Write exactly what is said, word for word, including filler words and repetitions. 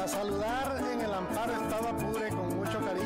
saludar en el Amparo Estado Apure con mucho cariño